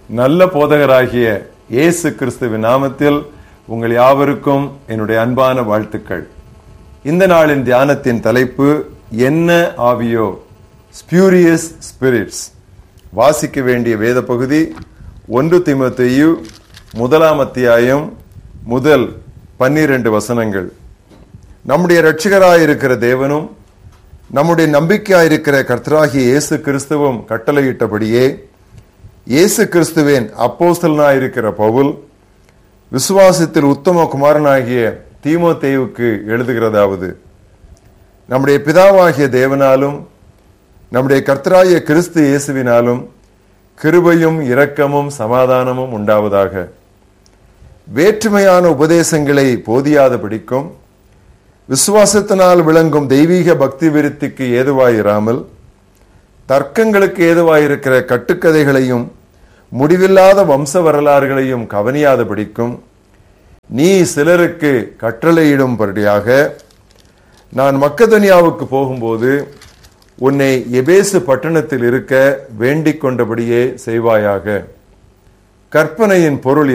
நல்ல போதகராகிய இயேசு கிறிஸ்துவின் நாமத்தில் உங்கள் யாவருக்கும் என்னுடைய அன்பான வாழ்த்துக்கள். இந்த நாளின் தியானத்தின் தலைப்பு என்ன ஆவியோ, ஸ்பியூரியஸ் ஸ்பிரிட்ஸ். வாசிக்க வேண்டிய வேத பகுதி 1 தீமோத்தேயு 1 அத்தியாயம் முதல் 12 வசனங்கள். நம்முடைய இரட்சகராயிருக்கிற தேவனும் நம்முடைய நம்பிக்கையாயிருக்கிற கர்த்தராகிய இயேசு கிறிஸ்துவும் கட்டளையிட்டபடியே இயேசு கிறிஸ்துவின் அப்போஸ்தலனாயிருக்கிற பவுல் விசுவாசத்தில் உத்தம குமாரனாகிய தீமோத்தேயுவுக்கு எழுதுகிறதாவது: நம்முடைய பிதாவாகிய தேவனாலும் நம்முடைய கர்த்தராகிய கிறிஸ்து இயேசுவினாலும் கிருபையும் இரக்கமும் சமாதானமும் உண்டாவதாக. வேற்றுமையான உபதேசங்களை போதியாதபடிக்கும் விசுவாசத்தினால் விளங்கும் தெய்வீக பக்தி விருத்திக்கு ஏதுவாயிராமல் தர்க்கங்களுக்கு ஏதுவாயிருக்கிற கட்டுக்கதைகளையும் முடிவில்லாத வம்ச வரலாறுகளையும் கவனியாதபடிக்கும் நீ சிலருக்கு கட்டளையிடும்படியாக நான் மக்கெதோனியாவுக்கு போகும்போது உன்னை எபேசு பட்டணத்தில் இருக்க வேண்டிக் கொண்டபடியே செய்வாயாக. கற்பனையின் பொருள்